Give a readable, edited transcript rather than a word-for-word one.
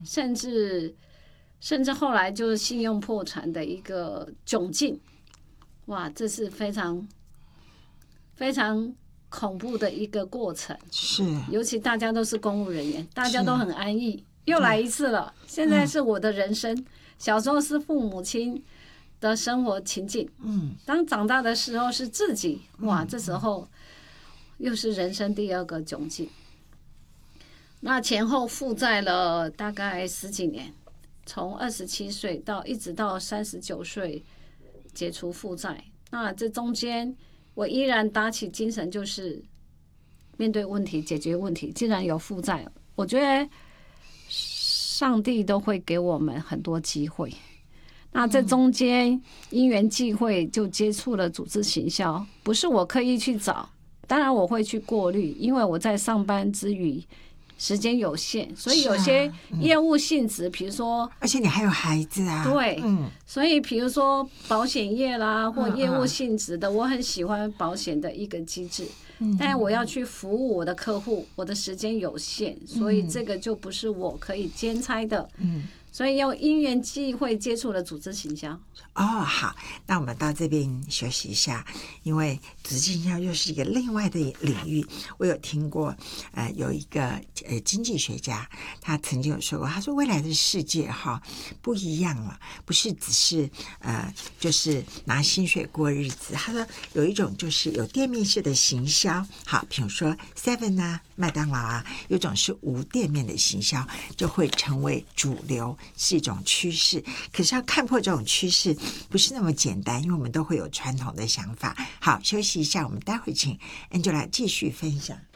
甚至后来就是信用破产的一个窘境。哇，这是非常非常恐怖的一个过程。 是， 尤其大家都是公务人员，大家都很安逸，又来一次了。现在是我的人生，小时候是父母亲的生活情境，当长大的时候是自己，哇，这时候又是人生第二个窘境。那前后负债了大概10几年，从27岁一直到39岁解除负债。那这中间我依然打起精神，就是面对问题，解决问题。既然有负债，我觉得上帝都会给我们很多机会。那这中间因缘际会就接触了组织行销，不是我刻意去找，当然我会去过滤，因为我在上班之余时间有限，所以有些业务性质，比如说， 而且你还有孩子啊， 对，所以比如说保险业啦，或业务性质的，我很喜欢保险的一个机制，但我要去服务我的客户，我的时间有限，所以这个就不是我可以兼差的，所以要因缘际会接触了组织行销。 好，那我们到这边休息一下，因为组织行销又是一个另外的领域。我有听过，有一个经济学家，他曾经有说过，他说未来的世界不一样了，不是只是就是拿薪水过日子。他说有一种就是有店面式的行销，好，比如说 Seven 啊、麦当劳啊，有种是无店面的行销，就会成为主流，是一种趋势。可是要看破这种趋势不是那么简单，因为我们都会有传统的想法。好，休息一下，我们待会请 Angela 继续分享。